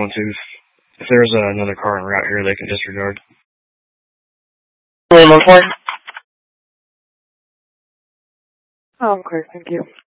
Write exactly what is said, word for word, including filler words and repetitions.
want to. If there's uh, another car en route here, they can disregard. William one four. Oh, okay, thank you.